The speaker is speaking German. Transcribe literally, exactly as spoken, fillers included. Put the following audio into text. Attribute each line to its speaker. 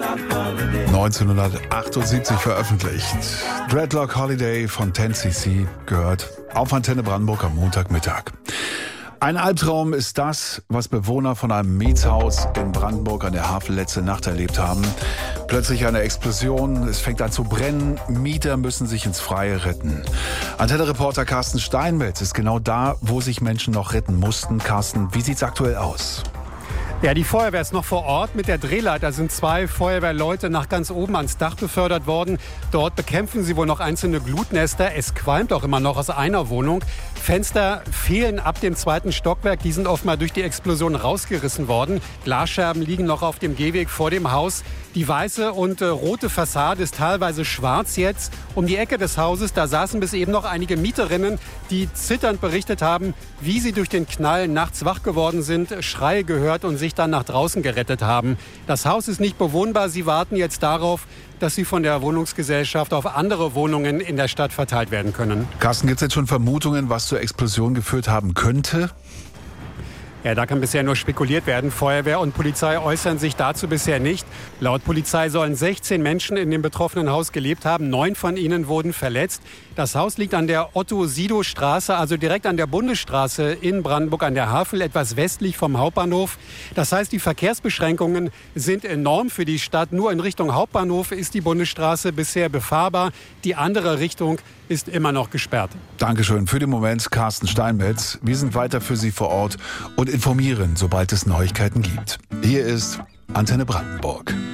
Speaker 1: neunzehnhundertachtundsiebzig veröffentlicht. Dreadlock Holiday von ten C C gehört auf Antenne Brandenburg am Montagmittag. Ein Albtraum ist das, was Bewohner von einem Mietshaus in Brandenburg an der Havel letzte Nacht erlebt haben. Plötzlich eine Explosion, es fängt an zu brennen, Mieter müssen sich ins Freie retten. Antenne-Reporter Carsten Steinmetz ist genau da, wo sich Menschen noch retten mussten. Carsten, wie sieht's aktuell aus?
Speaker 2: Ja, die Feuerwehr ist noch vor Ort. Mit der Drehleiter sind zwei Feuerwehrleute nach ganz oben ans Dach befördert worden. Dort bekämpfen sie wohl noch einzelne Glutnester. Es qualmt auch immer noch aus einer Wohnung. Fenster fehlen ab dem zweiten Stockwerk. Die sind offenbar durch die Explosion rausgerissen worden. Glasscherben liegen noch auf dem Gehweg vor dem Haus. Die weiße und äh, rote Fassade ist teilweise schwarz jetzt. Um die Ecke des Hauses, da saßen bis eben noch einige Mieterinnen, die zitternd berichtet haben, wie sie durch den Knall nachts wach geworden sind, Schreie gehört und sich dann nach draußen gerettet haben. Das Haus ist nicht bewohnbar. Sie warten jetzt darauf, dass sie von der Wohnungsgesellschaft auf andere Wohnungen in der Stadt verteilt werden können.
Speaker 1: Carsten, gibt es jetzt schon Vermutungen, was zur Explosion geführt haben könnte?
Speaker 2: Ja, da kann bisher nur spekuliert werden. Feuerwehr und Polizei äußern sich dazu bisher nicht. Laut Polizei sollen sechzehn Menschen in dem betroffenen Haus gelebt haben. Neun von ihnen wurden verletzt. Das Haus liegt an der Otto-Sido-Straße, also direkt an der Bundesstraße in Brandenburg an der Havel, etwas westlich vom Hauptbahnhof. Das heißt, die Verkehrsbeschränkungen sind enorm für die Stadt. Nur in Richtung Hauptbahnhof ist die Bundesstraße bisher befahrbar. Die andere Richtung ist immer noch gesperrt.
Speaker 1: Dankeschön für den Moment, Carsten Steinmetz. Wir sind weiter für Sie vor Ort und informieren, sobald es Neuigkeiten gibt. Hier ist Antenne Brandenburg.